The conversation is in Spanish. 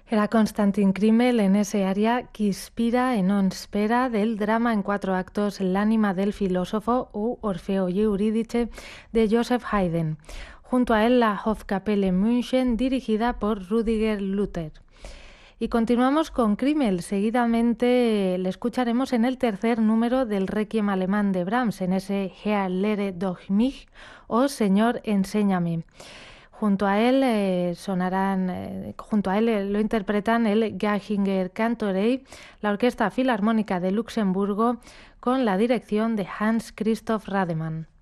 Era Konstantin Krimmel en ese aria Chi ispira e non spera del drama en 4 actos L'ánima del filósofo u Orfeo y Eurídice de Joseph Haydn. Junto a él la Hofkapelle München dirigida por Rüdiger Luther. Y continuamos con Krimmel. Seguidamente le escucharemos en el tercer número del Requiem alemán de Brahms, en ese Herr lehre doch mich o Señor, enséñame. Junto a él lo interpretan el Geichinger Cantorei, la Orquesta Filarmónica de Luxemburgo, con la dirección de Hans Christoph Rademann.